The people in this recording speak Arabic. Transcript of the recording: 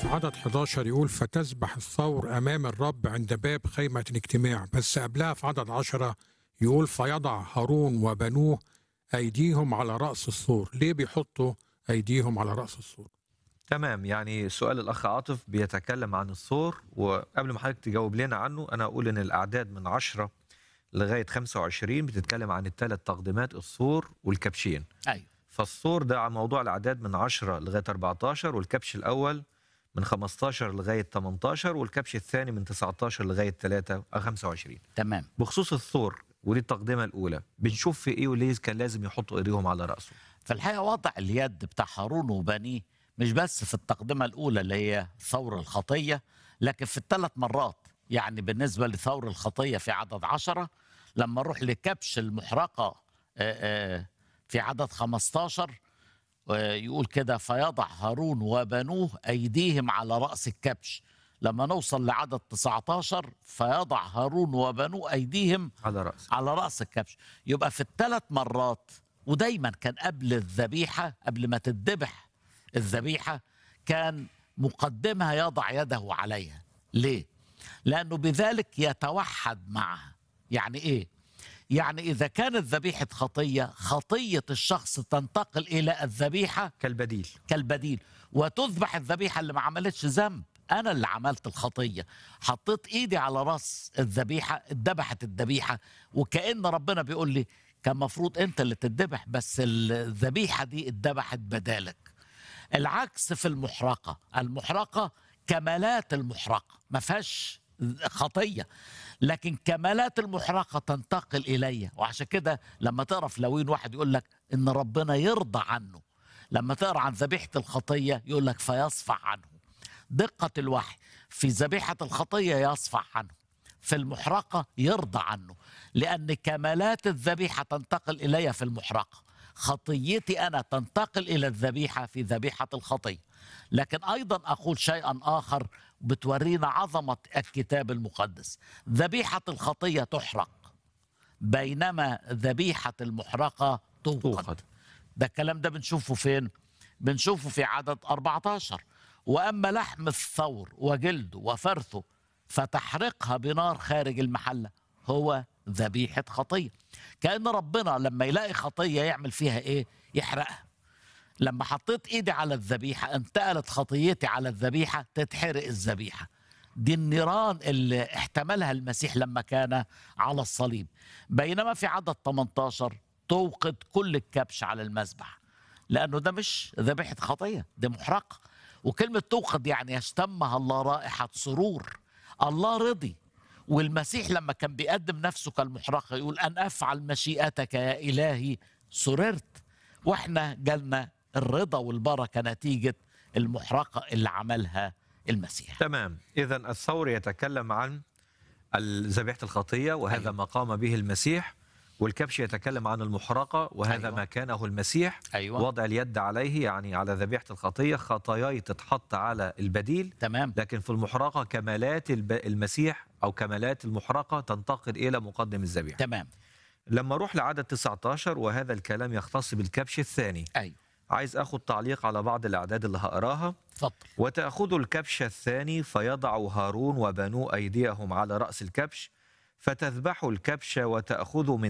عدد 11 يقول فتسبح الثور أمام الرب عند باب خيمة الاجتماع، بس قبلها في عدد 10 يقول فيضع هارون وبنوه أيديهم على رأس الثور. ليه بيحطوا أيديهم على رأس الثور؟ تمام، يعني سؤال الأخ عاطف بيتكلم عن الثور، وقبل ما حضرتك تجاوب لنا عنه أنا أقول إن الأعداد من 10 لغاية 25 بتتكلم عن الثلاث تقديمات: الثور والكبشين. ايوه. فالثور ده عن موضوع الأعداد من 10 لغاية 14، والكبش الأول من 15 لغاية 18، والكبش الثاني من 19 لغاية 25. تمام. بخصوص الثور ودي التقدمة الأولى، بنشوف في إيه وليه كان لازم يحطوا إيديهم على رأسه؟ في الحقيقه وضع اليد بتاع هارون وبنيه مش بس في التقدمه الاولى اللي هي ثور الخطيه، لكن في الثلاث مرات. يعني بالنسبه لثور الخطيه في عدد 10، لما نروح لكبش المحرقه في عدد 15 يقول كده فيضع هارون وبنوه أيديهم على رأس الكبش. لما نوصل لعدد 19 فيضع هارون وبنوه أيديهم على رأسه. على رأس الكبش. يبقى في الثلاث مرات، ودايما كان قبل الذبيحة، قبل ما تذبح الذبيحة، كان مقدمها يضع يده عليها. ليه؟ لأنه بذلك يتوحد معها. يعني إيه؟ يعني إذا كانت ذبيحة خطية، خطية الشخص تنتقل إلى الذبيحة كالبديل، وتذبح الذبيحة اللي ما عملتش ذنب. أنا اللي عملت الخطية، حطيت إيدي على رأس الذبيحة، اتذبحت الذبيحة، وكأن ربنا بيقول لي كان مفروض أنت اللي تتذبح، بس الذبيحة دي اتذبحت بدالك. العكس في المحرقة كمالات المحرقة ما فيهاش خطية، لكن كمالات المحرقة تنتقل إلي. وعشان كده لما تقرأ في لاويين واحد يقول لك إن ربنا يرضى عنه، لما تقرأ عن ذبيحة الخطية يقول لك فيصفح عنه. دقة الوحي في ذبيحة الخطية يصفح عنه، في المحرقة يرضى عنه، لأن كمالات الذبيحة تنتقل إلي في المحرقة، خطيتي أنا تنتقل إلى الذبيحة في ذبيحة الخطية. لكن أيضا أقول شيئا آخر بتورينا عظمة الكتاب المقدس. ذبيحة الخطية تحرق، بينما ذبيحة المحرقة توقد. ده الكلام ده بنشوفه فين؟ بنشوفه في عدد 14. وأما لحم الثور وجلده وفرثه فتحرقها بنار خارج المحلة، هو ذبيحة خطية. كأن ربنا لما يلاقي خطية يعمل فيها إيه؟ يحرقها. لما حطيت ايدي على الذبيحة انتقلت خطيتي على الذبيحة، تتحرق الذبيحة. دي النيران اللي احتملها المسيح لما كان على الصليب. بينما في عدد 18 توقد كل الكبش على المذبح، لأنه ده مش ذبيحة خطية، ده محرقة. وكلمة توقد يعني يشتمها الله رائحة سرور، الله رضي. والمسيح لما كان بيقدم نفسه كالمحرقة يقول أن أفعل مشيئتك يا إلهي سررت. واحنا جالنا الرضا والبركة نتيجة المحرقة اللي عملها المسيح. تمام، إذا الثور يتكلم عن ذبيحة الخطية، وهذا أيوة. ما قام به المسيح. والكبش يتكلم عن المحرقة، وهذا أيوة. ما كانه المسيح. أيوة. وضع اليد عليه يعني على ذبيحة الخطية، خطاياي تتحط على البديل. تمام. لكن في المحرقة كمالات المسيح أو كمالات المحرقة تنتقل إلى مقدم الذبيحة. تمام. لما أروح لعدد 19 وهذا الكلام يختص بالكبش الثاني، أيوة. عايز أخذ تعليق على بعض الأعداد اللي هقراها. اتفضل. وتأخذ الكبش الثاني فيضع هارون وبنو أيديهم على رأس الكبش فتذبح الكبش وتأخذ من